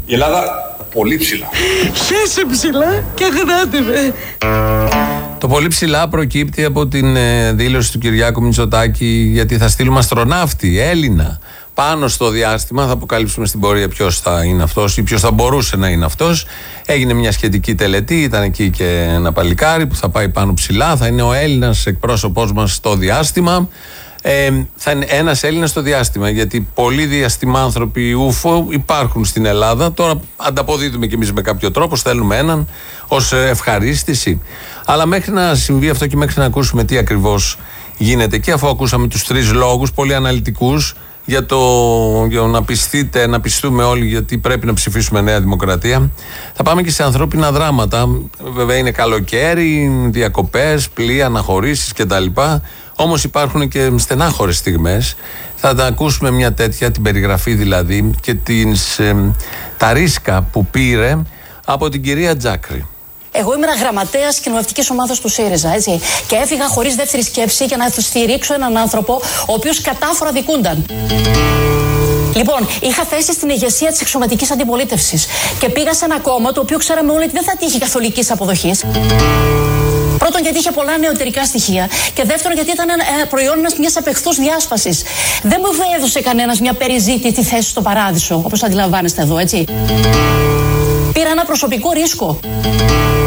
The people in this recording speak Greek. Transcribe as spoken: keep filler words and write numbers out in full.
Η Ελλάδα πολύ ψηλά. Χέσε ψηλά και αγνάτε με. Το πολύ ψηλά προκύπτει από την ε, δήλωση του Κυριάκου Μητσοτάκη, γιατί θα στείλουμε αστροναύτη, Έλληνα, πάνω στο διάστημα. Θα αποκαλύψουμε στην πορεία ποιος θα είναι αυτός ή ποιος θα μπορούσε να είναι αυτός. Έγινε μια σχετική τελετή, ήταν εκεί και ένα παλικάρι που θα πάει πάνω ψηλά. Θα είναι ο Έλληνας εκπρόσωπός μας στο διάστημα. Ε, θα είναι ένας Έλληνας στο διάστημα, γιατί πολλοί διαστημάνθρωποι ούφο υπάρχουν στην Ελλάδα. Τώρα ανταποδίδουμε κι εμείς με κάποιο τρόπο, στέλνουμε έναν ως ευχαρίστηση. Αλλά μέχρι να συμβεί αυτό και μέχρι να ακούσουμε τι ακριβώς γίνεται, και αφού ακούσαμε τους τρεις λόγους πολύ αναλυτικούς για, το, για να πιστείτε, να πιστούμε όλοι γιατί πρέπει να ψηφίσουμε Νέα Δημοκρατία, θα πάμε και σε ανθρώπινα δράματα. Βέβαια είναι καλοκαίρι, διακοπές, πλοία, αναχωρήσεις κτλ. Όμως υπάρχουν και στενάχωρες στιγμές. Θα τα ακούσουμε μια τέτοια, την περιγραφή δηλαδή, και τις, ε, τα ρίσκα που πήρε από την κυρία Τζάκρη. Εγώ ήμουν γραμματέας κοινοβουλευτικής ομάδας του ΣΥΡΙΖΑ, έτσι. Και έφυγα χωρίς δεύτερη σκέψη για να στηρίξω έναν άνθρωπο ο οποίος κατάφορα δικούνταν. Λοιπόν, είχα θέση στην ηγεσία της εξωματικής αντιπολίτευσης και πήγα σε ένα κόμμα το οποίο ξέραμε όλοι ότι δεν θα τύχει καθολικής αποδοχής. Πρώτον, γιατί είχε πολλά νεωτερικά στοιχεία. Και δεύτερον, γιατί ήταν ένα προϊόν μιας απεχθούς διάσπασης. Δεν μου έδωσε κανένας μια περιζήτητη θέση στο παράδεισο, όπως αντιλαμβάνεστε εδώ, έτσι. Πήρα ένα προσωπικό ρίσκο.